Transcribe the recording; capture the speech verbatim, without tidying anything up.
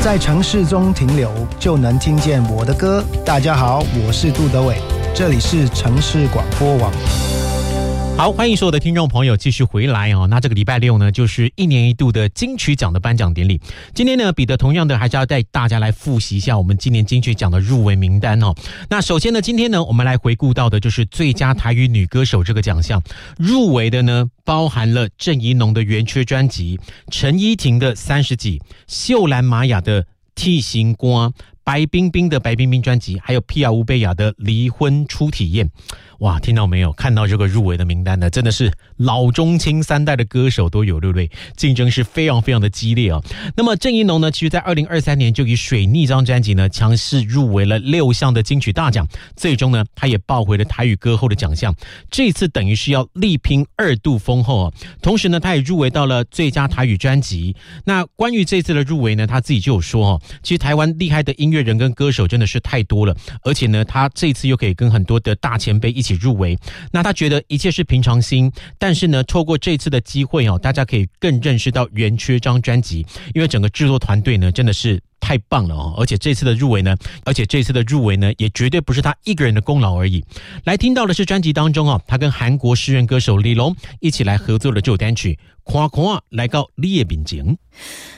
在城市中停留，就能听见我的歌。大家好，我是杜德伟，这里是城市广播网。 好，欢迎所有的听众朋友继续回来哦。那这个礼拜六呢，就是一年一度的金曲奖的颁奖典礼。今天呢，彼得同样的还是要带大家来复习一下我们今年金曲奖的入围名单哦。那首先呢，今天呢，我们来回顾到的就是最佳台语女歌手这个奖项，入围的呢，包含了郑宜农的《圆缺》专辑、陈依婷的《三十几》、秀兰玛雅的《替行瓜》、白冰冰的《白冰冰》专辑，还有皮亚乌贝亚的《离婚初体验》。哇，听到没有？看到这个入围的名单呢，真的是老中青三代的歌手都有，对不对？竞争是非常非常的激烈哦。那么郑宜农呢，其实在二零二三年就以《水逆》这张专辑呢，强势入围了六项的金曲大奖，最终呢，他也抱回了台语歌后的奖项。这次等于是要力拼二度封后哦。同时呢，他也入围到了最佳台语专辑。那关于这次的入围呢，他自己就有说哦，其实台湾厉害的音乐人跟歌手真的是太多了，而且呢，他这次又可以跟很多的大前辈一起一起入围，那他觉得一切是平常心，但是呢，透过这次的机会哦，大家可以更认识到《圆缺》张专辑，因为整个制作团队呢真的是太棒了哦，而且这次的入围呢，而且这次的入围呢，也绝对不是他一个人的功劳而已。来听到的是专辑当中哦，他跟韩国诗人歌手李龙一起来合作的这首单曲《夸夸》，来到你的面前。